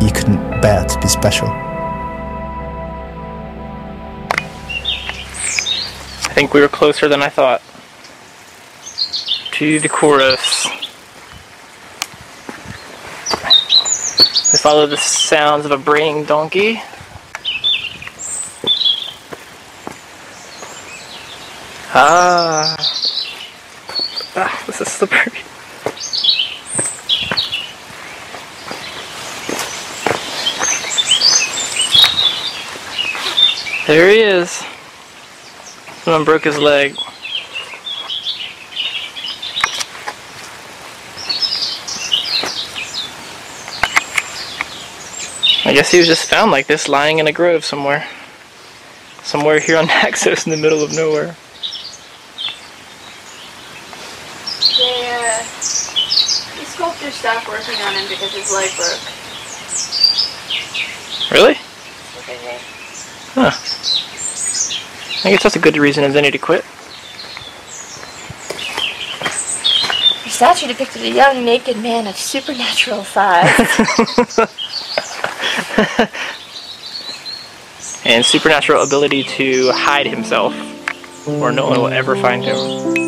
you couldn't bear to be special. I think we were closer than I thought to the chorus. We follow the sounds of a braying donkey. This is slippery. There he is. Someone broke his leg. I guess he was just found like this, lying in a grove somewhere. Somewhere here on Naxos in the middle of nowhere. The sculptor stopped working on him because his leg broke. Really? Huh. I guess that's a good reason as any to quit. The statue depicted a young naked man of supernatural size. And supernatural ability to hide himself, or no one will ever find him.